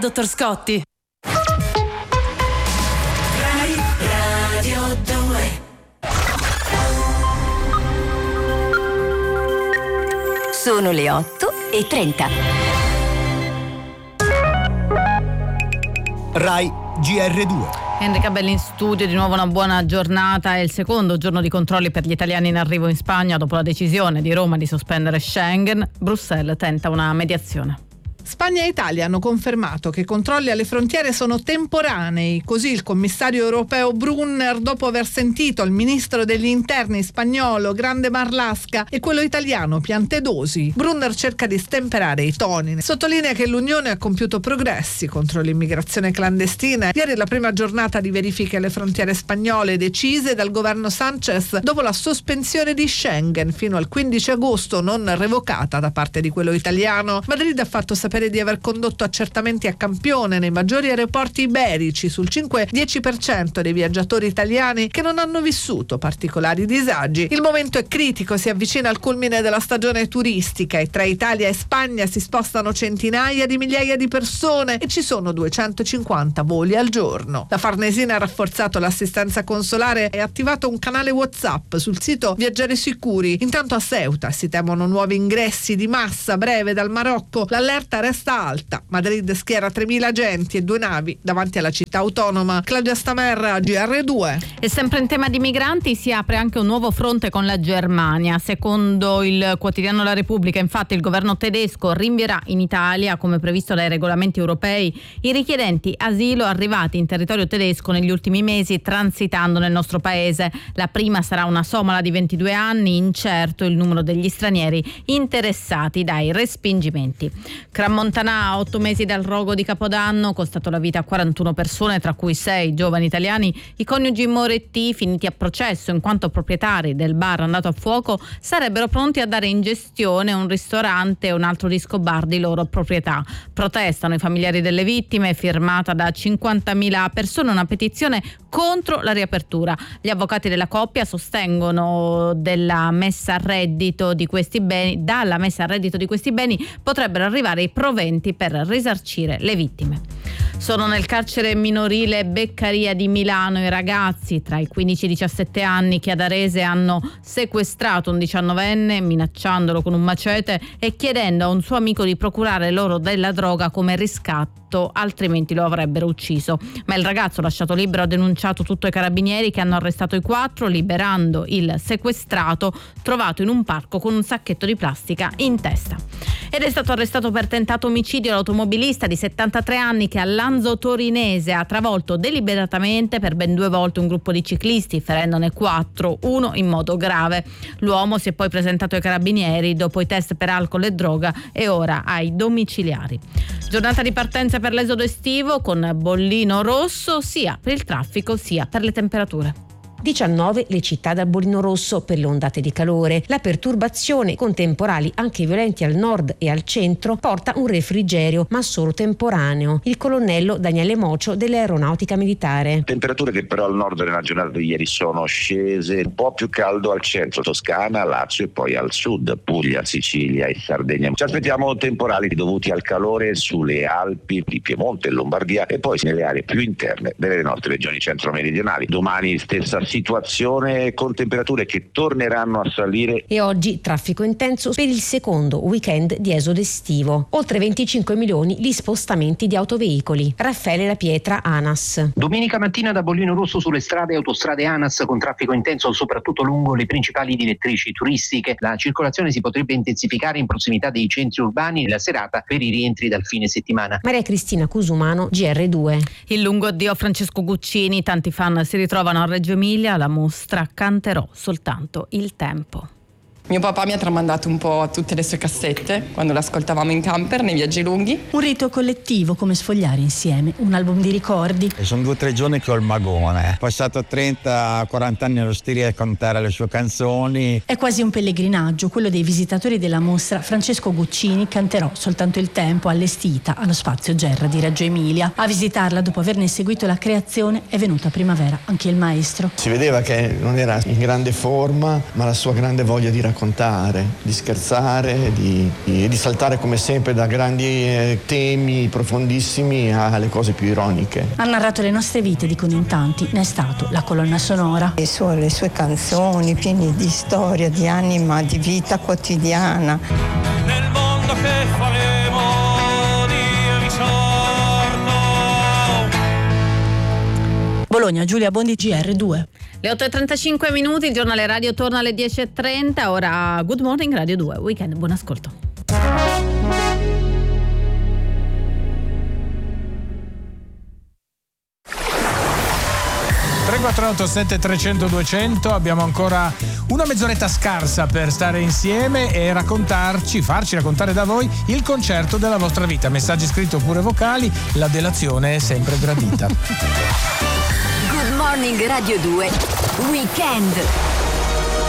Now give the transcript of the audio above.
dottor Scotti. Radio 2. Sono le 8:30. Rai GR2. Enrica Belli in studio, di nuovo una buona giornata. È il secondo giorno di controlli per gli italiani in arrivo in Spagna dopo la decisione di Roma di sospendere Schengen. Bruxelles tenta una mediazione. Spagna e Italia hanno confermato che i controlli alle frontiere sono temporanei, così il commissario europeo Brunner, dopo aver sentito il ministro degli interni spagnolo Grande Marlaska e quello italiano Piantedosi. Brunner cerca di stemperare i toni, sottolinea che l'Unione ha compiuto progressi contro l'immigrazione clandestina. Ieri la prima giornata di verifiche alle frontiere spagnole decise dal governo Sánchez dopo la sospensione di Schengen fino al 15 agosto non revocata da parte di quello italiano. Madrid ha fatto sapere di aver condotto accertamenti a campione nei maggiori aeroporti iberici sul 5-10% dei viaggiatori italiani che non hanno vissuto particolari disagi. Il momento è critico, si avvicina al culmine della stagione turistica e tra Italia e Spagna si spostano centinaia di migliaia di persone e ci sono 250 voli al giorno. La Farnesina ha rafforzato l'assistenza consolare e attivato un canale WhatsApp sul sito Viaggiare Sicuri. Intanto a Ceuta si temono nuovi ingressi di massa a breve dal Marocco. L'allerta resta alta. Madrid schiera 3.000 agenti e 2 navi davanti alla città autonoma. Claudia Stamerra, GR2. E sempre in tema di migranti si apre anche un nuovo fronte con la Germania. Secondo il quotidiano La Repubblica, infatti, il governo tedesco rinvierà in Italia, come previsto dai regolamenti europei, i richiedenti asilo arrivati in territorio tedesco negli ultimi mesi transitando nel nostro paese. La prima sarà una somala di 22 anni, incerto il numero degli stranieri interessati dai respingimenti. Montanà, 8 mesi dal rogo di Capodanno, costato la vita a 41 persone, tra cui 6 giovani italiani. I coniugi Moretti, finiti a processo in quanto proprietari del bar andato a fuoco, sarebbero pronti a dare in gestione un ristorante e un altro disco bar di loro proprietà. Protestano i familiari delle vittime, firmata da 50.000 persone, una petizione contro la riapertura. Gli avvocati della coppia sostengono dalla messa a reddito di questi beni potrebbero arrivare i proventi per risarcire le vittime. Sono nel carcere minorile Beccaria di Milano i ragazzi tra i 15 e i 17 anni che ad Arese hanno sequestrato un 19enne minacciandolo con un macete e chiedendo a un suo amico di procurare loro della droga come riscatto, altrimenti lo avrebbero ucciso. Ma il ragazzo, lasciato libero, ha denunciato tutto ai carabinieri che hanno arrestato i 4, liberando il sequestrato trovato in un parco con un sacchetto di plastica in testa. Ed è stato arrestato per tentato omicidio l'automobilista di 73 anni che a Lanzo Torinese ha travolto deliberatamente per ben 2 volte un gruppo di ciclisti, ferendone 4, uno in modo grave. L'uomo si è poi presentato ai carabinieri dopo i test per alcol e droga e ora ai domiciliari. Giornata di partenza per l'esodo estivo con bollino rosso sia per il traffico sia per le temperature. 19 le città dal bollino rosso per le ondate di calore. La perturbazione, con temporali anche violenti al nord e al centro, porta un refrigerio, ma solo temporaneo. Il colonnello Daniele Mocio dell'Aeronautica Militare. Temperature che però al nord nella giornata di ieri sono scese, un po' più caldo al centro, Toscana, Lazio e poi al sud, Puglia, Sicilia e Sardegna. Ci aspettiamo temporali dovuti al calore sulle Alpi di Piemonte e Lombardia e poi nelle aree più interne delle nostre regioni centro-meridionali. Domani stessa situazione con temperature che torneranno a salire. E oggi traffico intenso per il secondo weekend di esodo estivo. Oltre 25 milioni gli spostamenti di autoveicoli. Raffaele La Pietra, ANAS. Domenica mattina da bollino rosso sulle strade e autostrade ANAS con traffico intenso soprattutto lungo le principali direttrici turistiche. La circolazione si potrebbe intensificare in prossimità dei centri urbani nella serata per i rientri dal fine settimana. Maria Cristina Cusumano, GR2. Il lungo addio a Francesco Guccini, tanti fan si ritrovano a Reggio Emilia. La mostra Canterò soltanto il tempo. Mio papà mi ha tramandato un po' tutte le sue cassette quando l'ascoltavamo in camper nei viaggi lunghi. Un rito collettivo, come sfogliare insieme un album di ricordi. E sono 2 o 3 giorni che ho il magone. Ho passato 30-40 anni allo studio a cantare le sue canzoni. È quasi un pellegrinaggio, quello dei visitatori della mostra Francesco Guccini Canterò soltanto il tempo, allestita allo Spazio Gerra di Reggio Emilia. A visitarla, dopo averne seguito la creazione, è venuto a primavera anche il maestro. Si vedeva che non era in grande forma, ma la sua grande voglia di raccontare raccontare, di scherzare, di saltare come sempre da grandi temi profondissimi alle cose più ironiche. Ha narrato le nostre vite, dicono in tanti, ne è stato la colonna sonora. Le sue canzoni piene di storia, di anima, di vita quotidiana. Nel mondo che faremo di risorto. Bologna, Giulia Bondi, GR2. Le 8:35 minuti, il giornale radio torna alle 10:30, ora Good Morning Radio 2, weekend, buon ascolto. 348 7300 200, abbiamo ancora una mezz'oretta scarsa per stare insieme e farci raccontare da voi il concerto della vostra vita. Messaggi scritti oppure vocali, la delazione è sempre gradita. Good Morning Radio 2 Weekend.